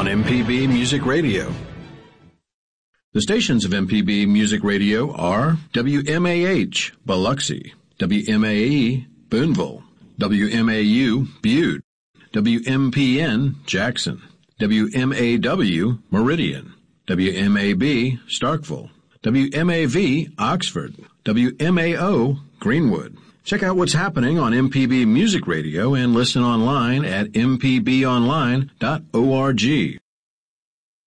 on MPB Music Radio. The stations of MPB Music Radio are WMAH, Biloxi, WMAE, Boonville, WMAU, Butte, WMPN, Jackson, WMAW, Meridian, WMAB, Starkville, WMAV, Oxford, WMAO, Greenwood. Check out what's happening on MPB Music Radio and listen online at mpbonline.org.